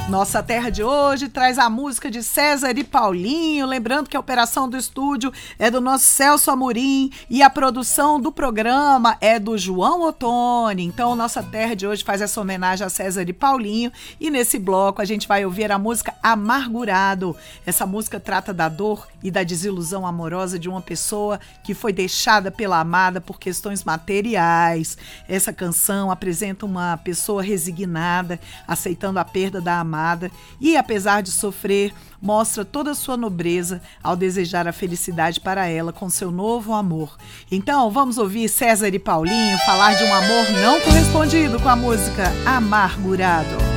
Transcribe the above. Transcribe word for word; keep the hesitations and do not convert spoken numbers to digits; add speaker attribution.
Speaker 1: Nossa Terra de hoje traz a música de César e Paulinho, lembrando que a operação do estúdio é do nosso Celso Amorim e a produção do programa é do João Ottoni. Então, Nossa Terra de hoje faz essa homenagem a César e Paulinho e nesse bloco a gente vai ouvir a música Amargurado. Essa música trata da dor e da desilusão amorosa de uma pessoa que foi deixada pela amada por questões materiais. Essa canção apresenta uma pessoa resignada, aceitando a perda da amada e, apesar de sofrer, mostra toda a sua nobreza ao desejar a felicidade para ela com seu novo amor. Então, vamos ouvir César e Paulinho falar de um amor não correspondido com a música Amargurado.